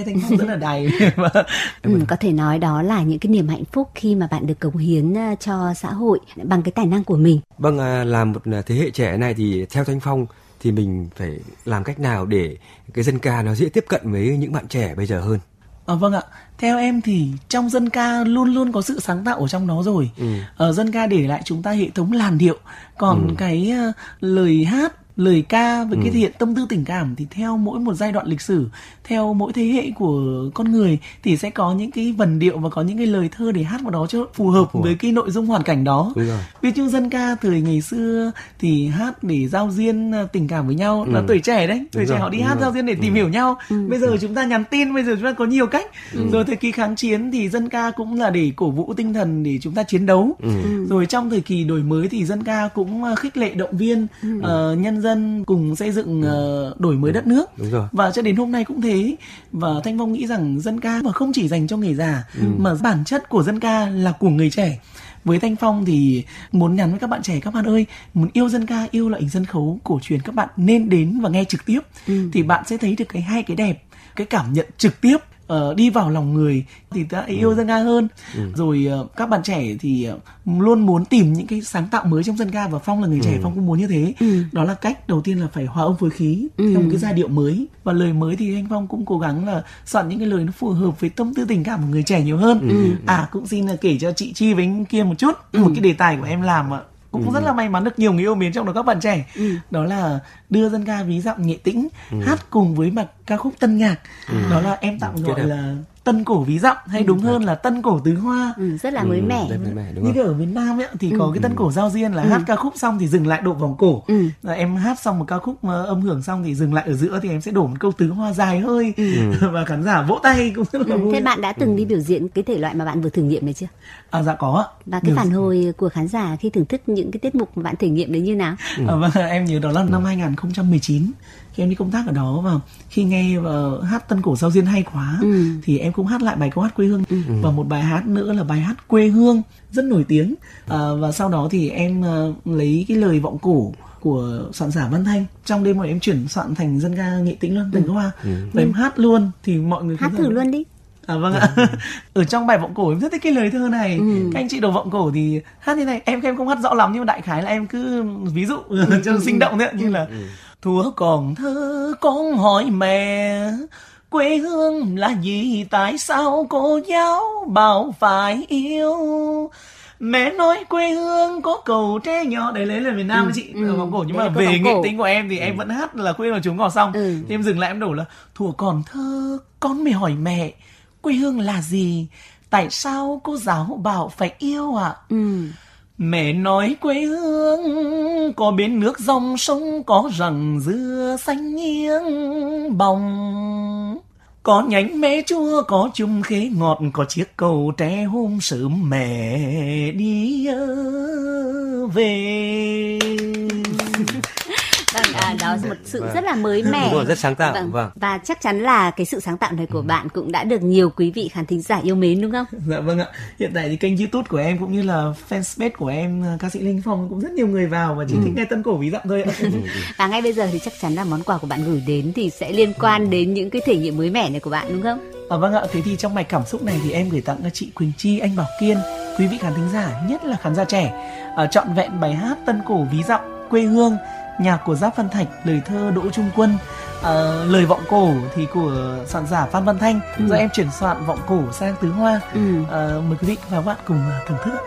Thanh Phong rất là đầy. Có thể nói đó là những cái niềm hạnh phúc khi mà bạn được cống hiến cho xã hội bằng cái tài năng của mình. Vâng, là một thế hệ trẻ này thì theo Thanh Phong thì mình phải làm cách nào để cái dân ca nó dễ tiếp cận với những bạn trẻ bây giờ hơn? Vâng ạ, theo em thì trong dân ca luôn luôn có sự sáng tạo ở trong đó rồi. Dân ca để lại chúng ta hệ thống làn điệu, còn cái lời hát, lời ca với cái thể hiện tâm tư tình cảm thì theo mỗi một giai đoạn lịch sử, theo mỗi thế hệ của con người thì sẽ có những cái vần điệu và có những cái lời thơ để hát vào đó cho phù hợp với cái nội dung hoàn cảnh đó. Ví dụ dân ca thời ngày xưa thì hát để giao duyên tình cảm với nhau, là tuổi trẻ đấy, tuổi trẻ họ đi hát giao duyên để tìm hiểu nhau. Bây giờ chúng ta nhắn tin, bây giờ chúng ta có nhiều cách. Rồi thời kỳ kháng chiến thì dân ca cũng là để cổ vũ tinh thần để chúng ta chiến đấu. Rồi trong thời kỳ đổi mới thì dân ca cũng khích lệ động viên nhân dân cùng xây dựng đổi mới đất nước. Và cho đến hôm nay cũng thế. Và Thanh Phong nghĩ rằng dân ca mà không chỉ dành cho người già mà bản chất của dân ca là của người trẻ. Với Thanh Phong thì muốn nhắn với các bạn trẻ, các bạn ơi, muốn yêu dân ca, yêu loại hình sân khấu cổ truyền, các bạn nên đến và nghe trực tiếp. Thì bạn sẽ thấy được cái hay cái đẹp, cái cảm nhận trực tiếp, đi vào lòng người thì ta yêu dân ca hơn. Rồi các bạn trẻ thì luôn muốn tìm những cái sáng tạo mới trong dân ca, và Phong là người trẻ, Phong cũng muốn như thế. Đó là cách đầu tiên là phải hòa âm phối khí theo một cái giai điệu mới, và lời mới thì anh Phong cũng cố gắng là soạn những cái lời nó phù hợp với tâm tư tình cảm của người trẻ nhiều hơn. Cũng xin là kể cho chị Chi với anh kia một chút, một cái đề tài của em làm cũng rất là may mắn được nhiều người yêu mến trong đó các bạn trẻ. Đó là đưa dân ca ví dặm nghệ tĩnh hát cùng với mặt ca khúc tân nhạc. Đó là em tạm gọi là tân cổ ví dặm, hay đúng hơn là tân cổ tứ hoa. Rất là mới mẻ. Như kiểu ở miền Nam ấy thì có cái tân cổ giao duyên là hát ca khúc xong thì dừng lại độ vòng cổ. Em hát xong một ca khúc âm hưởng xong thì dừng lại ở giữa thì em sẽ đổ một câu tứ hoa dài hơi và khán giả vỗ tay cũng rất là vui. Thế bạn đã từng đi biểu diễn cái thể loại mà bạn vừa thử nghiệm này chưa? Dạ có ạ. Và cái phản hồi của khán giả khi thưởng thức những cái tiết mục mà bạn thử nghiệm đấy như nào? Em nhớ đó là năm 2019 khi em đi công tác ở đó, và khi nghe hát tân cổ giao duyên hay quá thì em cũng hát lại bài câu hát quê hương. Và một bài hát nữa là bài hát quê hương rất nổi tiếng. Và sau đó thì em lấy cái lời vọng cổ của soạn giả Văn Thanh, trong đêm mà em chuyển soạn thành dân ca nghệ tĩnh luôn, Tình Hoa, và em hát luôn thì mọi người hát thử luôn đi. Vâng ạ. Ở trong bài vọng cổ em rất thích cái lời thơ này. Các anh chị đầu vọng cổ thì hát như này, em không hát rõ lắm nhưng mà đại khái là em cứ ví dụ cho sinh động đấy, như là thuở còn thơ con hỏi mẹ quê hương là gì, tại sao cô giáo bảo phải yêu. Mẹ nói quê hương có cầu tre nhỏ, đấy lấy là miền Nam chị, vọng cổ, nhưng mà về nghệ tính của em thì em vẫn hát là quê hương chúng cỏ xong. Thì em dừng lại em đổ là thuở còn thơ con mới hỏi mẹ quê hương là gì, tại sao cô giáo bảo phải yêu ạ. Mẹ nói quê hương có bến nước dòng sông, có rặng dưa xanh nghiêng bồng, có nhánh mé chua, có chum khế ngọt, có chiếc cầu tre hôm sớm mẹ đi về. Đó là một sự rất là mới mẻ. Đúng rồi, rất sáng tạo. Và chắc chắn là cái sự sáng tạo này của bạn cũng đã được nhiều quý vị khán thính giả yêu mến đúng không? Dạ vâng ạ. Hiện tại thì kênh YouTube của em cũng như là fanpage của em, ca sĩ Linh Phong, cũng rất nhiều người vào và chỉ thích nghe tân cổ ví dặm thôi ạ. Và ngay bây giờ thì chắc chắn là món quà của bạn gửi đến thì sẽ liên quan đến những cái thể nghiệm mới mẻ này của bạn đúng không? Vâng ạ. Thế thì trong bài cảm xúc này thì em gửi tặng cho chị Quỳnh Chi, anh Bảo Kiên, quý vị khán thính giả, nhất là khán giả trẻ, trọn vẹn bài hát tân cổ ví dặm quê hương, nhạc của Giáp Văn Thạch, lời thơ Đỗ Trung Quân, lời vọng cổ thì của soạn giả Phan Văn Thanh. Do em chuyển soạn vọng cổ sang tứ hoa. Mời quý vị và các bạn cùng thưởng thức.